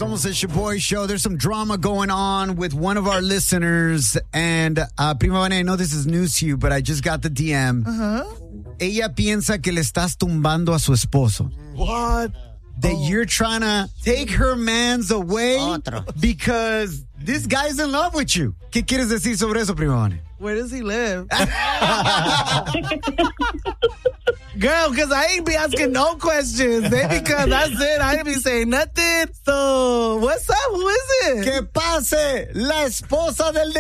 almost a Shaboy show. There's some drama going on with one of our listeners. And Prima Vane, I know this is news to you, but I just got the DM. Ella piensa que le estás tumbando a su esposo. What? That you're trying to take her mans away because this guy's in love with you. ¿Qué quieres decir sobre eso, Prima Vane? Where does he live? Girl, because I ain't be asking no questions. They because that's it. I ain't be saying nothing. So, what's up? Who is it? ¡Que pase la esposa del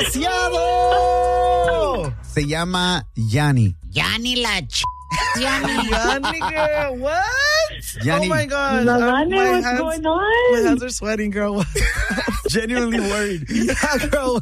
desgraciado! Se llama Yani. Yani la Yani. Yani, girl. What? Yani. Oh, my God. What's going on? My hands are sweating, girl. Genuinely worried. Yeah, girl.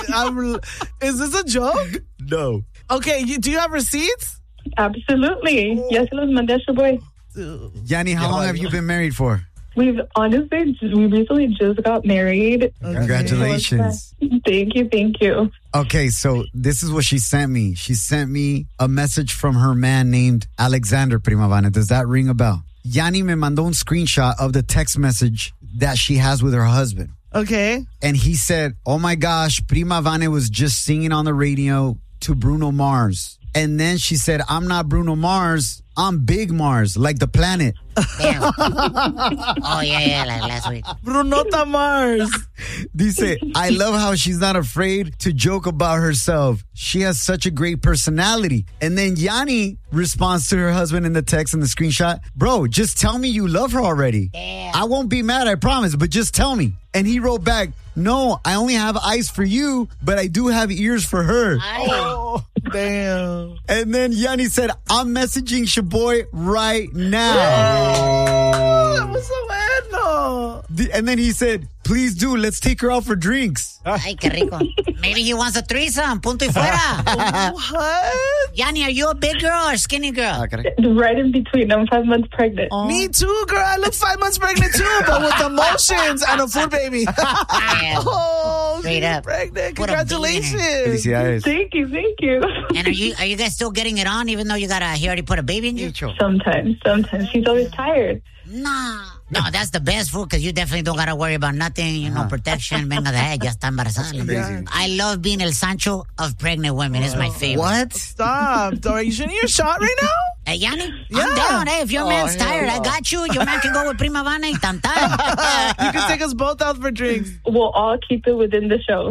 Is this a joke? No. Okay, do you have receipts? Absolutely. Yes, los mandé a Shaboy. Yani, how long have you been married for? We recently just got married. Congratulations. Thank you. Okay, so this is what she sent me. She sent me a message from her man named Alexander, Prima Vane. Does that ring a bell? Yani me mandó un screenshot of the text message that she has with her husband. Okay. And he said, oh my gosh, Prima Vane was just singing on the radio to Bruno Mars. And then she said, I'm not Bruno Mars. I'm Big Mars, like the planet. Damn. Oh, yeah, like last week. Brunota Mars. Dice, I love how she's not afraid to joke about herself. She has such a great personality. And then Yani responds to her husband in the text and the screenshot, bro, just tell me you love her already. Damn. I won't be mad, I promise, but just tell me. And he wrote back, no, I only have eyes for you, but I do have ears for her. Oh, damn. And then Yani said, I'm messaging Shaboy right now. That was so bueno. And then he said, please do, let's take her out for drinks. Ay, qué rico. Maybe he wants a threesome. Punto y fuera. What? Yani, are you a big girl or skinny girl? Right in between. I'm 5 months pregnant. Me too, girl. I look 5 months pregnant too, but with emotions and a food baby. Oh, Straight she's up. pregnant. Put a Congratulations. Felicidades. Thank you. And are you guys still getting it on even though he already put a baby in you? Sometimes. She's always tired. No, that's the best food because you definitely don't got to worry about nothing, protection. Venga de ahí, ya está embarazada. I love being el Sancho of pregnant women. It's my favorite. What? Stop. Are you shooting your shot right now? Hey, Yani, Yeah. I'm down. Hey, if your man's tired, I got you. Your man can go with Prima Vane y tantan. You can take us both out for drinks. We'll all keep it within the show.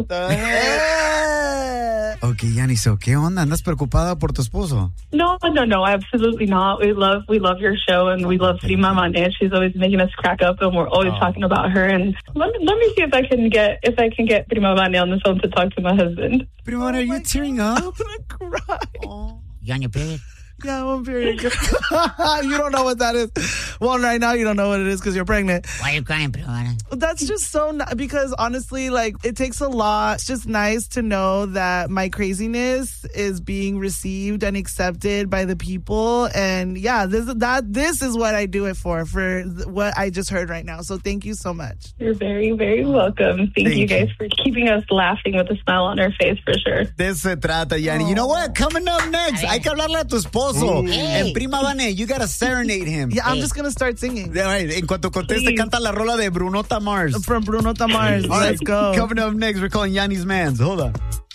Okay, Yani, so ¿qué onda? ¿Andas preocupada por tu esposo? No, absolutely not. We love your show and we love Prima Vane. She's always making us crack up and we're always talking about her. And let me see if I can get Prima Vane on the phone to talk to my husband. Prima Vane, are you tearing up? I'm gonna cry. You on your period? Yeah, I'm on period. You don't know what that is. Well, right now you don't know what it is because you're pregnant. Why are you crying, Prima Vane? That's just so because honestly, it takes a lot. It's just nice to know that my craziness is being received and accepted by the people. And yeah, this is what I do it for what I just heard right now. So thank you so much. You're very, very welcome. Thank you guys for keeping us laughing with a smile on our face for sure. De eso se trata, Yani. You know what? Coming up next, hay que hablarle a tu esposo. And Prima Vane, you gotta serenade him. Yeah, I'm just gonna start singing. En cuanto conteste, canta la rola de Brunota Mars. From Brunota Mars. Let's go. Coming up next, we're calling Yanni's Mans. Hold on.